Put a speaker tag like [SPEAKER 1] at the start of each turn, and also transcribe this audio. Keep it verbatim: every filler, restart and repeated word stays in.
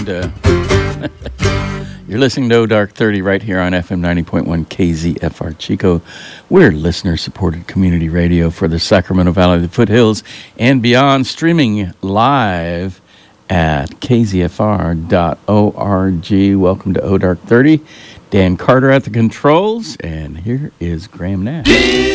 [SPEAKER 1] listening to you're listening to O Dark thirty right here on F M ninety point one K Z F R Chico. We're listener-supported community radio for the Sacramento Valley, the foothills, and beyond, streaming live at K Z F R dot org. Welcome to O Dark thirty. Dan Carter at the controls, and here is Graham Nash.